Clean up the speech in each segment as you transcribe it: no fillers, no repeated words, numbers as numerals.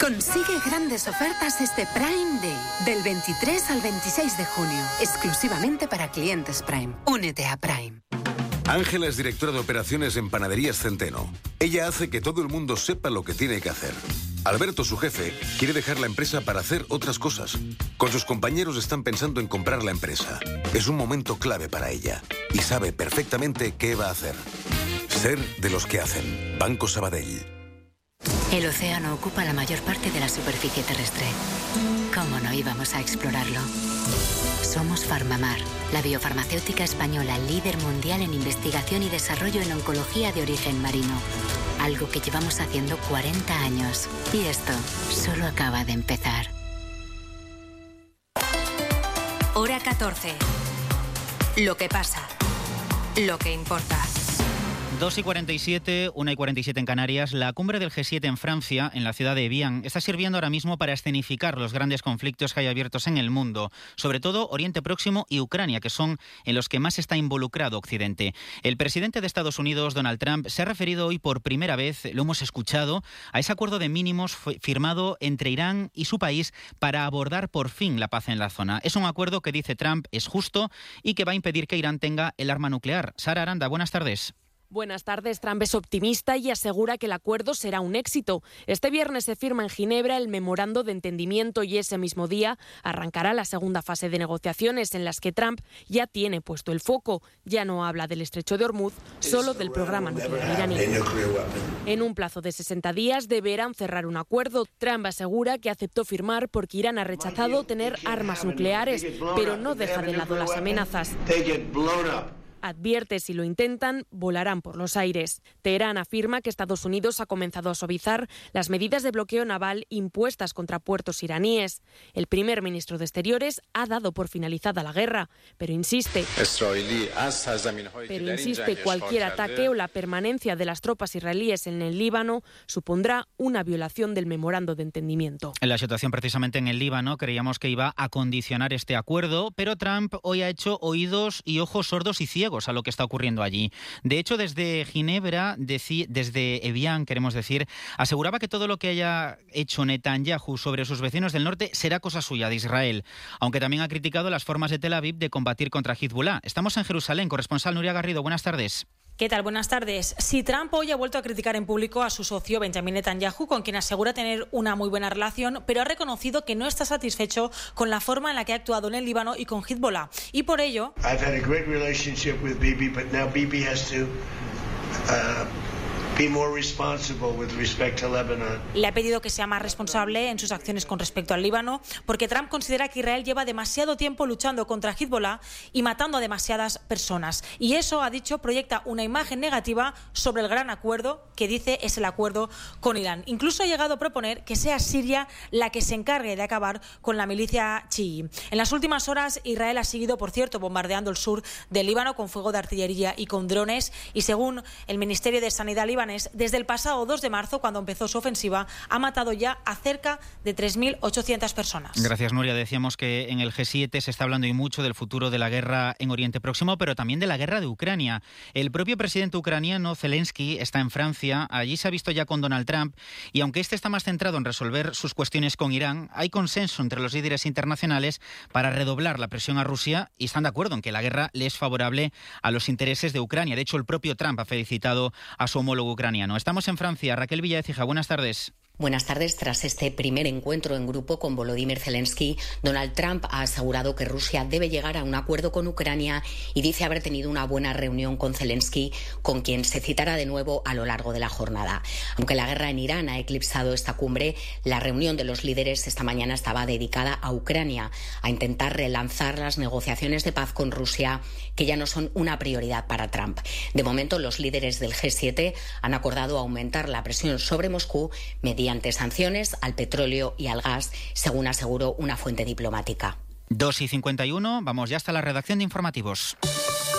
Consigue grandes ofertas este Prime Day, del 23 al 26 de junio, exclusivamente para clientes Prime. Únete a Prime. Ángela es directora de operaciones en Panaderías Centeno. Ella hace que todo el mundo sepa lo que tiene que hacer. Alberto, su jefe, quiere dejar la empresa para hacer otras cosas. Con sus compañeros están pensando en comprar la empresa. Es un momento clave para ella y sabe perfectamente qué va a hacer. Ser de los que hacen. Banco Sabadell. El océano ocupa la mayor parte de la superficie terrestre. ¿Cómo no íbamos a explorarlo? Somos Farmamar, la biofarmacéutica española líder mundial en investigación y desarrollo en oncología de origen marino. Algo que llevamos haciendo 40 años. Y esto solo acaba de empezar. Hora 14. Lo que pasa. Lo que importa. 2:47, 1:47 en Canarias. La cumbre del G7 en Francia, en la ciudad de Evian, está sirviendo ahora mismo para escenificar los grandes conflictos que hay abiertos en el mundo, sobre todo Oriente Próximo y Ucrania, que son en los que más está involucrado Occidente. El presidente de Estados Unidos, Donald Trump, se ha referido hoy por primera vez, lo hemos escuchado, a ese acuerdo de mínimos firmado entre Irán y su país para abordar por fin la paz en la zona. Es un acuerdo que, dice Trump, es justo y que va a impedir que Irán tenga el arma nuclear. Sara Aranda, buenas tardes. Buenas tardes. Trump es optimista y asegura que el acuerdo será un éxito. Este viernes se firma en Ginebra el memorando de entendimiento y ese mismo día arrancará la segunda fase de negociaciones en las que Trump ya tiene puesto el foco. Ya no habla del estrecho de Hormuz, solo del programa nuclear iraní. En un plazo de 60 días deberán cerrar un acuerdo. Trump asegura que aceptó firmar porque Irán ha rechazado tener armas nucleares, pero no deja de lado las amenazas. Advierte, si lo intentan, volarán por los aires. Teherán afirma que Estados Unidos ha comenzado a suavizar las medidas de bloqueo naval impuestas contra puertos iraníes. El primer ministro de Exteriores ha dado por finalizada la guerra, pero insiste, cualquier ataque o la permanencia de las tropas israelíes en el Líbano supondrá una violación del memorando de entendimiento. En la situación precisamente en el Líbano creíamos que iba a condicionar este acuerdo, pero Trump hoy ha hecho oídos y ojos sordos y ciegos a lo que está ocurriendo allí. De hecho, desde Ginebra, desde Evian, queremos decir, aseguraba que todo lo que haya hecho Netanyahu sobre sus vecinos del norte será cosa suya, de Israel, aunque también ha criticado las formas de Tel Aviv de combatir contra Hezbollah. Estamos en Jerusalén, corresponsal Nuria Garrido, buenas tardes. ¿Qué tal? Buenas tardes. Si Trump hoy ha vuelto a criticar en público a su socio Benjamin Netanyahu, con quien asegura tener una muy buena relación, pero ha reconocido que no está satisfecho con la forma en la que ha actuado en el Líbano y con Hezbollah. Y por ello... Le ha pedido que sea más responsable en sus acciones con respecto al Líbano, porque Trump considera que Israel lleva demasiado tiempo luchando contra Hezbollah y matando a demasiadas personas. Y eso, ha dicho, proyecta una imagen negativa sobre el gran acuerdo que dice es el acuerdo con Irán. Incluso ha llegado a proponer que sea Siria la que se encargue de acabar con la milicia chií. En las últimas horas, Israel ha seguido, por cierto, bombardeando el sur del Líbano con fuego de artillería y con drones. Y según el Ministerio de Sanidad libanés, desde el pasado 2 de marzo, cuando empezó su ofensiva, ha matado ya a cerca de 3.800 personas. Gracias, Nuria. Decíamos que en el G7 se está hablando y mucho del futuro de la guerra en Oriente Próximo, pero también de la guerra de Ucrania. El propio presidente ucraniano, Zelensky, está en Francia. Allí se ha visto ya con Donald Trump y aunque este está más centrado en resolver sus cuestiones con Irán, hay consenso entre los líderes internacionales para redoblar la presión a Rusia y están de acuerdo en que la guerra le es favorable a los intereses de Ucrania. De hecho, el propio Trump ha felicitado a su homólogo ucraniano. Estamos en Francia. Raquel Villaécija, buenas tardes. Buenas tardes. Tras este primer encuentro en grupo con Volodymyr Zelensky, Donald Trump ha asegurado que Rusia debe llegar a un acuerdo con Ucrania y dice haber tenido una buena reunión con Zelensky, con quien se citará de nuevo a lo largo de la jornada. Aunque la guerra en Irán ha eclipsado esta cumbre, la reunión de los líderes esta mañana estaba dedicada a Ucrania, a intentar relanzar las negociaciones de paz con Rusia, que ya no son una prioridad para Trump. De momento, los líderes del G7 han acordado aumentar la presión sobre Moscú mediante sanciones al petróleo y al gas, según aseguró una fuente diplomática. 2:51, vamos ya hasta la redacción de informativos.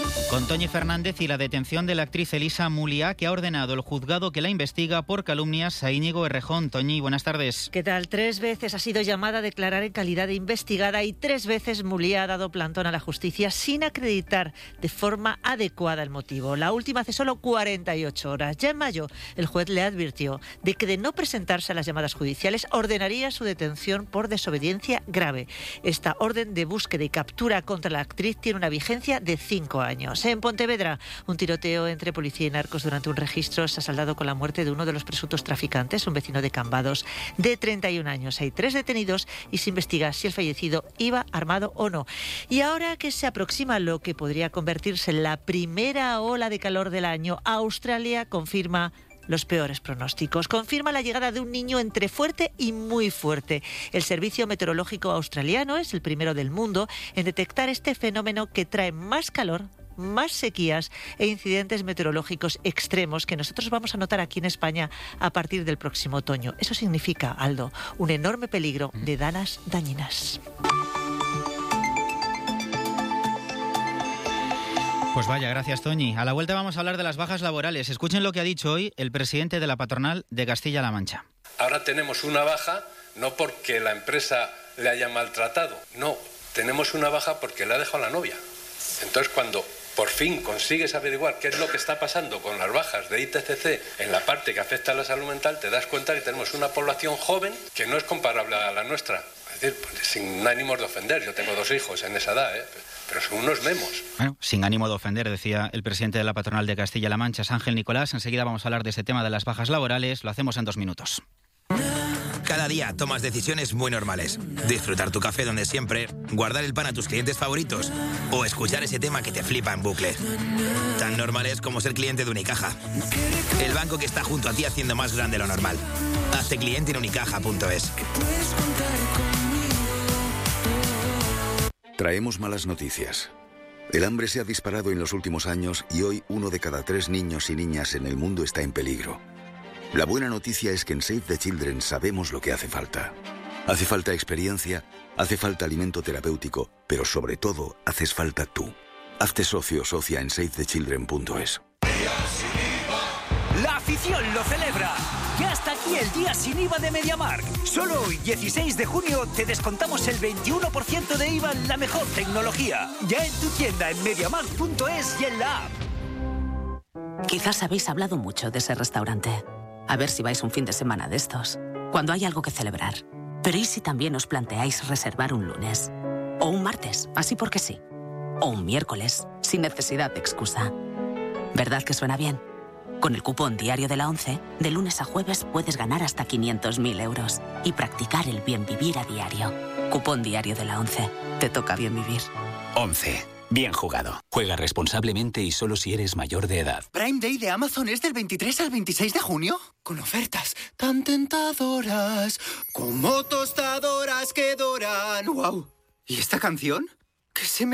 Con Toñi Fernández y la detención de la actriz Elisa Muliá, que ha ordenado el juzgado que la investiga por calumnias a Íñigo Errejón. Toñi, buenas tardes. ¿Qué tal? 3 veces ha sido llamada a declarar en calidad de investigada y 3 veces Muliá ha dado plantón a la justicia sin acreditar de forma adecuada el motivo. La última hace solo 48 horas. Ya en mayo, el juez le advirtió de que de no presentarse a las llamadas judiciales ordenaría su detención por desobediencia grave. Esta orden de búsqueda y captura contra la actriz tiene una vigencia de 5 años. En Pontevedra, un tiroteo entre policía y narcos durante un registro se ha saldado con la muerte de uno de los presuntos traficantes, un vecino de Cambados de 31 años. Hay 3 detenidos y se investiga si el fallecido iba armado o no. Y ahora que se aproxima lo que podría convertirse en la primera ola de calor del año, Australia confirma los peores pronósticos. Confirma la llegada de un niño entre fuerte y muy fuerte. El Servicio Meteorológico Australiano es el primero del mundo en detectar este fenómeno que trae más calor, más sequías e incidentes meteorológicos extremos que nosotros vamos a notar aquí en España a partir del próximo otoño. Eso significa, Aldo, un enorme peligro de danas dañinas. Pues vaya, gracias, Toñi. A la vuelta vamos a hablar de las bajas laborales. Escuchen lo que ha dicho hoy el presidente de la patronal de Castilla-La Mancha. Ahora tenemos una baja no porque la empresa le haya maltratado, no, tenemos una baja porque le ha dejado la novia. Entonces, cuando por fin consigues averiguar qué es lo que está pasando con las bajas de ITCC en la parte que afecta a la salud mental, te das cuenta que tenemos una población joven que no es comparable a la nuestra. Es decir, sin ánimos de ofender, yo tengo 2 hijos en esa edad, pero son unos memos. Bueno, sin ánimo de ofender, decía el presidente de la patronal de Castilla-La Mancha, es Ángel Nicolás. Enseguida vamos a hablar de ese tema de las bajas laborales. Lo hacemos en 2 minutos. Cada día tomas decisiones muy normales. Disfrutar tu café donde siempre, guardar el pan a tus clientes favoritos o escuchar ese tema que te flipa en bucle. Tan normales como ser cliente de Unicaja. El banco que está junto a ti haciendo más grande lo normal. Hazte cliente en unicaja.es. Traemos malas noticias. El hambre se ha disparado en los últimos años y hoy 1 de cada 3 niños y niñas en el mundo está en peligro. La buena noticia es que en Save the Children sabemos lo que hace falta. Hace falta experiencia, hace falta alimento terapéutico, pero sobre todo haces falta tú. Hazte socio o socia en savethechildren.es. La afición lo celebra. Ya está aquí el día sin IVA de MediaMarkt. Solo hoy, 16 de junio, te descontamos el 21% de IVA en la mejor tecnología. Ya en tu tienda en MediaMarkt.es y en la app. Quizás habéis hablado mucho de ese restaurante. A ver si vais un fin de semana de estos, cuando hay algo que celebrar. Pero ¿y si también os planteáis reservar un lunes? O un martes, así porque sí. O un miércoles, sin necesidad de excusa. ¿Verdad que suena bien? Con el cupón diario de la ONCE, de lunes a jueves puedes ganar hasta 500.000 euros y practicar el bien vivir a diario. Cupón diario de la ONCE. Te toca bien vivir. ONCE. Bien jugado. Juega responsablemente y solo si eres mayor de edad. Prime Day de Amazon es del 23 al 26 de junio. Con ofertas tan tentadoras como tostadoras que doran. ¡Wow! ¿Y esta canción? ¿Qué se me